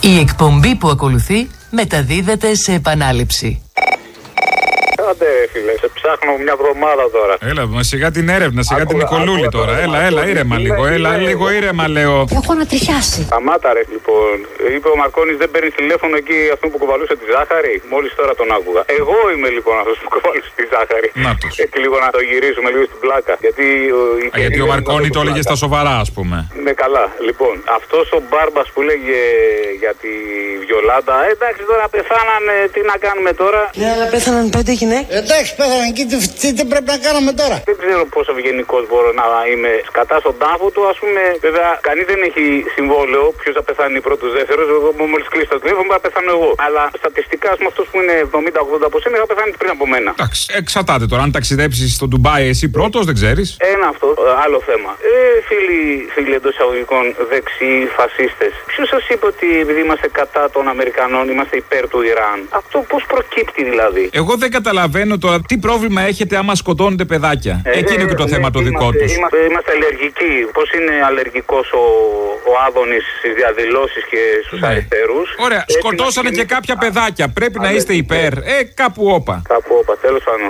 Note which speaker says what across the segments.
Speaker 1: Η εκπομπή που ακολουθεί μεταδίδεται σε επανάληψη.
Speaker 2: Άντε φίλε, σε ψάχνω μια εβδομάδα τώρα.
Speaker 3: Έλα, μα σιγά την έρευνα, σιγά την Νικολούλη τώρα. Έλα, ήρεμα λίγο. Λίγο ήρεμα, λέω.
Speaker 4: Έχω ανατριχιάσει.
Speaker 2: Σταμάτα ρε, λοιπόν. Είπε ο Μαρκόνης δεν παίρνει τηλέφωνο εκεί αυτό που κοβαλούσε τη ζάχαρη. Μόλις τώρα τον άκουγα. Εγώ είμαι λοιπόν αυτός που κοβαλούσε τη ζάχαρη.
Speaker 3: Νάτος.
Speaker 2: Έτσι λίγο να το γυρίσουμε λίγο στην πλάκα. Γιατί
Speaker 3: ο Μαρκόνη το έλεγε στα σοβαρά, ας πούμε.
Speaker 2: Ναι, καλά. Λοιπόν, αυτός ο Μπάρμπας που λέγε για τη Βιολάντα, εντάξει τώρα πεθάνανε, τι να κάνουμε τώρα.
Speaker 4: Ναι, αλλά πέθαναν 5 γυναίκες.
Speaker 5: Εντάξει, πέθαναν εκεί, τι πρέπει να κάνουμε τώρα.
Speaker 2: Δεν ξέρω πόσο ευγενικός μπορώ να είμαι κατά στον τάφο του, ας πούμε. Βέβαια, κανείς δεν έχει συμβόλαιο ποιος θα πεθάνει πρώτος, δεύτερος. Εγώ μόλις κλείσει το τηλέφωνο, θα πεθάνω εγώ. Αλλά στατιστικά, ας πούμε, αυτός που είναι 70-80 από σένα θα πεθάνει πριν από μένα.
Speaker 3: Εντάξει, εξαρτάται τώρα. Αν ταξιδέψεις στο Ντουμπάι, εσύ πρώτος, δεν ξέρεις.
Speaker 2: Ένα αυτό, άλλο θέμα. Φίλοι εντός εισαγωγικών δεξιοί φασίστες, ποιος σας είπε ότι επειδή είμαστε κατά των Αμερικανών, είμαστε υπέρ του Ιράν? Αυτό πώς προκύπτει δηλαδή?
Speaker 3: Εγώ δεν καταλαβαίνω τώρα τι πρόβλημα έχετε άμα σκοτώνετε παιδάκια. Εκεί είναι και το θέμα το δικό τους.
Speaker 2: Είμαστε αλλεργικοί. Πώς είναι αλλεργικός ο Άδωνης στις διαδηλώσεις και στους αριστερούς?
Speaker 3: Ωραία, σκοτώσανε και κάποια παιδάκια. Πρέπει να είστε υπέρ. Κάπου όπα.
Speaker 2: Κάπου όπα, τέλος πάντων.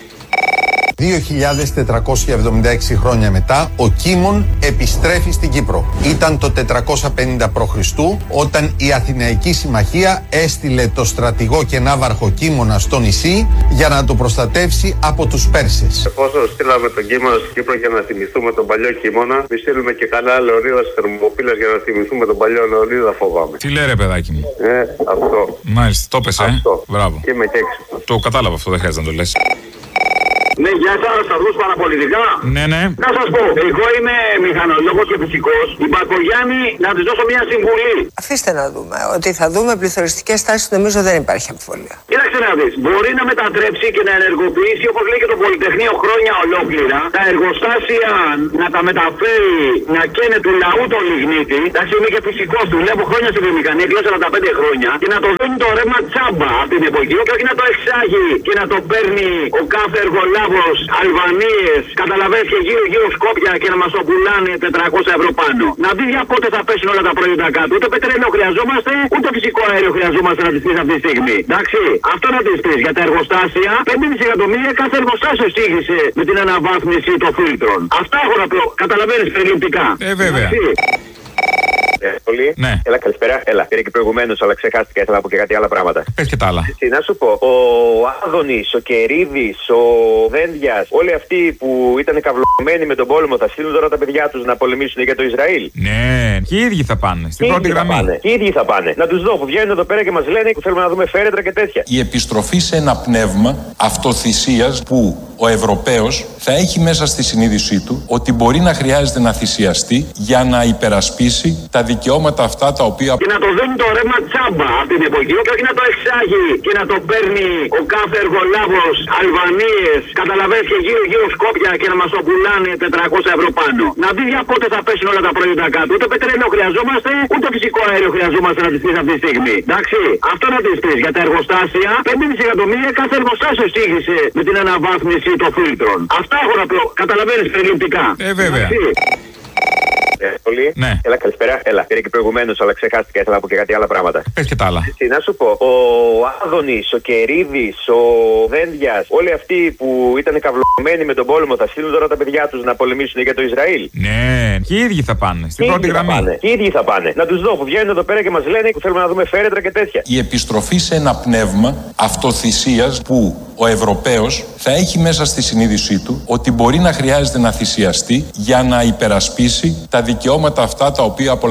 Speaker 6: 2.476 χρόνια μετά, ο Κίμων επιστρέφει στην Κύπρο. Ήταν το 450 π.Χ. όταν η Αθηναϊκή Συμμαχία έστειλε το στρατηγό και ναύαρχο Κίμωνα στο νησί για να το προστατεύσει από τους Πέρσες.
Speaker 7: Εφόσον στείλαμε τον Κίμωνα στην Κύπρο για να θυμηθούμε τον παλιό Κίμωνα, μη στείλουμε και κανένα λεωρίδα στις Θερμοπύλες για να θυμηθούμε τον παλιό λεωρίδα, φοβάμαι.
Speaker 3: Τι λέει ρε παιδάκι μου?
Speaker 7: Αυτό.
Speaker 3: Μάλιστα, το πες, Μπράβο.
Speaker 7: Και είμαι και έξυπνος.
Speaker 3: Το κατάλαβα αυτό, δεν χρειάζεται να το λες.
Speaker 8: Ναι, γεια σας, Σταυρούς Παραπολιτικά.
Speaker 3: Ναι.
Speaker 8: Να σας πω, εγώ είμαι μηχανολόγος και φυσικός. Η Μπακογιάννη, να της δώσω μια συμβουλή.
Speaker 4: Αφήστε να δούμε. Ότι θα δούμε πληθωριστικές τάσεις, νομίζω δεν υπάρχει αμφιβολία.
Speaker 8: Κοίταξε να δεις, μπορεί να μετατρέψει και να ενεργοποιήσει, όπως λέει και το Πολυτεχνείο, χρόνια ολόκληρα, τα εργοστάσια να τα μεταφέρει, να καίνε του λαού το λιγνίτη. Εντάξει, είμαι και φυσικός, δουλεύω χρόνια στη βιομηχανία, κλείω 45 χρόνια, και να το δίνει το ρεύμα τσάμπα από την εποχή, και όχι να το εξάγει και να το παίρνει ο κάθε εργολάβος, Αλβανίες, καταλαβαίνεις, και γύρω Σκόπια και να μας το πουλάνε 400 ευρώ πάνω. Να δει για πότε θα πέσουν όλα τα προϊόντα κάτω. Ούτε πετρέλαιο χρειαζόμαστε, ούτε φυσικό αέριο χρειαζόμαστε να τις πεις αυτή τη στιγμή. Εντάξει, αυτό να τις πεις. Για τα εργοστάσια, 5,5 εκατομμύρια κάθε εργοστάσιο εισήγησε με την αναβάθμιση των φίλτρων. Αυτά έχω να πω. Καταλαβαίνεις περιληπτικά.
Speaker 3: Βέβαια.
Speaker 7: Πολύ.
Speaker 3: Ναι.
Speaker 7: Έλα, καλησπέρα. Έλα, πήρε και προηγουμένως, αλλά ξεχάστηκα. Ήθελα να πω και κάτι άλλα πράγματα.
Speaker 3: Πες και τα άλλα.
Speaker 7: Τι να σου πω, ο Άδωνης, ο Κερίδης, ο Δένδιας, όλοι αυτοί που ήταν καυλωμένοι με τον πόλεμο, θα στείλουν τώρα τα παιδιά τους να πολεμήσουν για το Ισραήλ.
Speaker 3: Ναι, και οι ίδιοι θα πάνε στην πρώτη γραμμή.
Speaker 7: Και οι ίδιοι θα πάνε. Να τους δω που βγαίνουν εδώ πέρα και μας λένε που θέλουμε να δούμε φέρετρα και τέτοια.
Speaker 9: Η επιστροφή σε ένα πνεύμα αυτοθυσίας που ο Ευρωπαίος θα έχει μέσα στη συνείδησή του ότι μπορεί να χρειάζεται να θυσιαστεί για να υπερασπίσει τα δικαιώματα αυτά τα οποία...
Speaker 8: Και να το δίνει το ρεύμα τσάμπα από την εποχή, και όχι να το εξάγει και να το παίρνει ο κάθε εργολάβος, Αλβανίες, καταλαβαίνεις, και γύρω Σκόπια και να μας το πουλάνε 400 ευρώ πάνω. Να δει για πότε θα πέσουν όλα τα προϊόντα κάτω. Ούτε πετρέλαιο χρειαζόμαστε, ούτε φυσικό αέριο χρειαζόμαστε να τις πεις αυτή τη στιγμή. Εντάξει, αυτό να τις πεις. Για τα εργοστάσια, 5,5 εκατομμύρια κάθε εργοστάσιο εισήγησε με την αναβάθμιση των φίλτρων. Αυτά έχω να πω. Καταλαβαίνεις περιληπτικά.
Speaker 3: Βέβαια.
Speaker 7: Πολύ.
Speaker 3: Ναι.
Speaker 7: Έλα, καλησπέρα. Έλα, πήρε και προηγουμένως, αλλά ξεχάστηκα. Ήθελα να πω και κάτι άλλα πράγματα.
Speaker 3: Πες και τα άλλα.
Speaker 7: Τι να σου πω, ο Άδωνης, ο Κερίδης, ο Δένδιας, όλοι αυτοί που ήταν καυλωμένοι με τον πόλεμο, θα στείλουν τώρα τα παιδιά τους να πολεμήσουν για το Ισραήλ.
Speaker 3: Ναι, και οι ίδιοι θα πάνε στην πρώτη γραμμή.
Speaker 7: Και οι ίδιοι θα πάνε. Να τους δω που βγαίνουν εδώ πέρα και μας λένε που θέλουμε να δούμε φέρετρα και τέτοια.
Speaker 9: Η επιστροφή σε ένα πνεύμα αυτοθυσίας που ο Ευρωπαίος θα έχει μέσα στη συνείδησή του ότι μπορεί να χρειάζεται να θυσιαστεί για να υπερασπίσει τα δικαιώματα αυτά τα οποία